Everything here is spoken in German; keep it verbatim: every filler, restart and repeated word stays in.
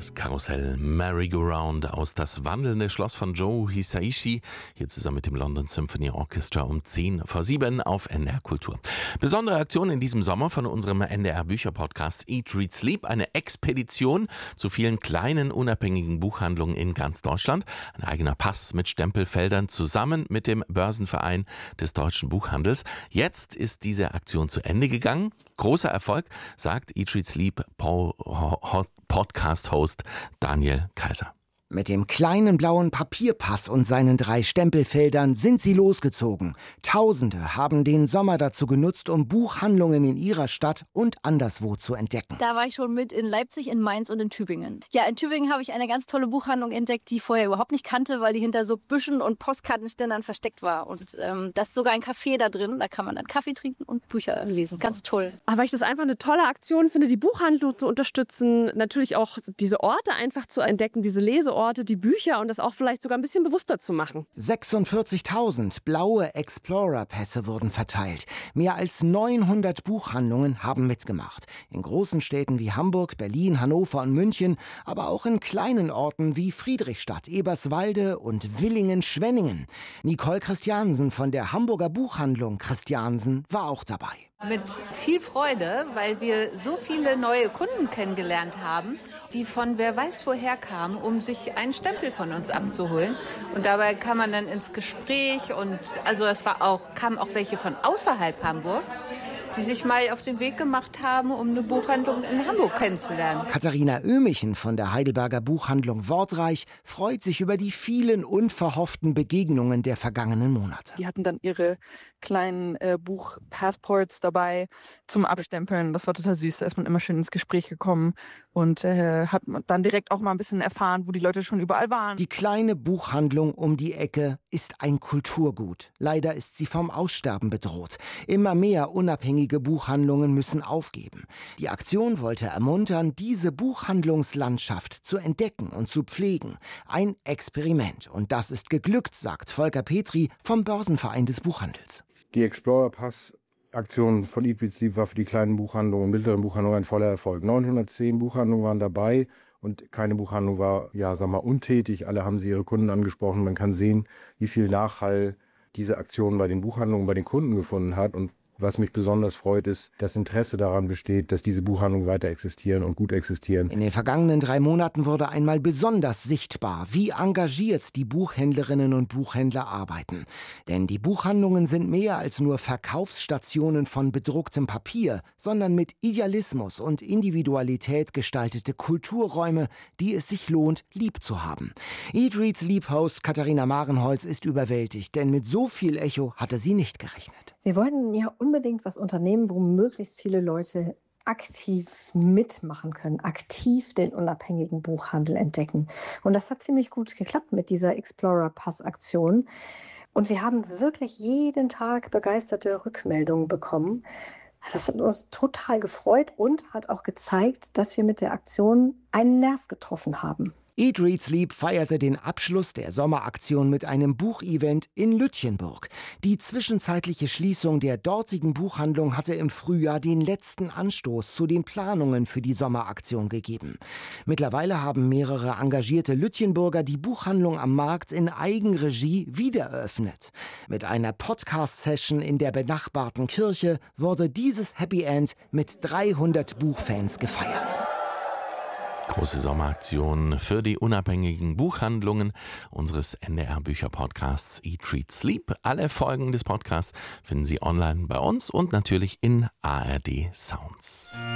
Das Karussell Merry-Go-Round aus Das wandelnde Schloss von Joe Hisaishi, hier zusammen mit dem London Symphony Orchestra um zehn vor sieben auf N D R Kultur. Besondere Aktion in diesem Sommer von unserem N D R Bücher-Podcast Eat, Read, Sleep, eine Expedition zu vielen kleinen unabhängigen Buchhandlungen in ganz Deutschland. Ein eigener Pass mit Stempelfeldern zusammen mit dem Börsenverein des deutschen Buchhandels. Jetzt ist diese Aktion zu Ende gegangen. Großer Erfolg, sagt Eat, Read, Sleep Podcast-Host Daniel Kaiser. Mit dem kleinen blauen Papierpass und seinen drei Stempelfeldern sind sie losgezogen. Tausende haben den Sommer dazu genutzt, um Buchhandlungen in ihrer Stadt und anderswo zu entdecken. Da war ich schon mit in Leipzig, in Mainz und in Tübingen. Ja, in Tübingen habe ich eine ganz tolle Buchhandlung entdeckt, die ich vorher überhaupt nicht kannte, weil die hinter so Büschen und Postkartenständern versteckt war. Und ähm, das ist sogar ein Café da drin, da kann man dann Kaffee trinken und Bücher lesen. Ganz toll. Aber weil ich das einfach eine tolle Aktion finde, die Buchhandlung zu unterstützen, natürlich auch diese Orte einfach zu entdecken, diese Leseorte, die Bücher und das auch vielleicht sogar ein bisschen bewusster zu machen. sechsundvierzigtausend blaue Explorer-Pässe wurden verteilt. Mehr als neunhundert Buchhandlungen haben mitgemacht. In großen Städten wie Hamburg, Berlin, Hannover und München, aber auch in kleinen Orten wie Friedrichstadt, Eberswalde und Villingen-Schwenningen. Nicole Christiansen von der Hamburger Buchhandlung Christiansen war auch dabei. Mit viel Freude, weil wir so viele neue Kunden kennengelernt haben, die von wer weiß woher kamen, um sich einen Stempel von uns abzuholen. Und dabei kam man dann ins Gespräch und also es war auch, kamen auch welche von außerhalb Hamburgs, die sich mal auf den Weg gemacht haben, um eine Buchhandlung in Hamburg kennenzulernen. Katharina Oehmichen von der Heidelberger Buchhandlung Wortreich freut sich über die vielen unverhofften Begegnungen der vergangenen Monate. Die hatten dann ihre kleinen äh, Buch-Passports dabei zum Abstempeln. Das war total süß. Da ist man immer schön ins Gespräch gekommen und äh, hat dann direkt auch mal ein bisschen erfahren, wo die Leute schon überall waren. Die kleine Buchhandlung um die Ecke ist ein Kulturgut. Leider ist sie vom Aussterben bedroht. Immer mehr unabhängige Buchhandlungen müssen aufgeben. Die Aktion wollte ermuntern, diese Buchhandlungslandschaft zu entdecken und zu pflegen. Ein Experiment. Und das ist geglückt, sagt Volker Petri vom Börsenverein des Buchhandels. Die Explorer Pass Aktion von Eat, Read, Sleep war für die kleinen Buchhandlungen und mittleren Buchhandlungen ein voller Erfolg. neunhundertzehn Buchhandlungen waren dabei und keine Buchhandlung war, ja, sag mal, untätig. Alle haben sie ihre Kunden angesprochen. Man kann sehen, wie viel Nachhall diese Aktion bei den Buchhandlungen, bei den Kunden gefunden hat. Und was mich besonders freut, ist, dass Interesse daran besteht, dass diese Buchhandlungen weiter existieren und gut existieren. In den vergangenen drei Monaten wurde einmal besonders sichtbar, wie engagiert die Buchhändlerinnen und Buchhändler arbeiten. Denn die Buchhandlungen sind mehr als nur Verkaufsstationen von bedrucktem Papier, sondern mit Idealismus und Individualität gestaltete Kulturräume, die es sich lohnt, lieb zu haben. Eat, Read, Sleep Host Katharina Marenholz ist überwältigt, denn mit so viel Echo hatte sie nicht gerechnet. Wir wollten ja unbedingt was unternehmen, wo möglichst viele Leute aktiv mitmachen können, aktiv den unabhängigen Buchhandel entdecken. Und das hat ziemlich gut geklappt mit dieser Explorer-Pass-Aktion. Und wir haben wirklich jeden Tag begeisterte Rückmeldungen bekommen. Das hat uns total gefreut und hat auch gezeigt, dass wir mit der Aktion einen Nerv getroffen haben. Eat, Read, Sleep feierte den Abschluss der Sommeraktion mit einem Buchevent in Lütjenburg. Die zwischenzeitliche Schließung der dortigen Buchhandlung hatte im Frühjahr den letzten Anstoß zu den Planungen für die Sommeraktion gegeben. Mittlerweile haben mehrere engagierte Lütjenburger die Buchhandlung am Markt in Eigenregie wiedereröffnet. Mit einer Podcast-Session in der benachbarten Kirche wurde dieses Happy End mit dreihundert Buchfans gefeiert. Große Sommeraktion für die unabhängigen Buchhandlungen unseres N D R Bücher-Podcasts Eat, Read, Sleep. Alle Folgen des Podcasts finden Sie online bei uns und natürlich in A R D Sounds.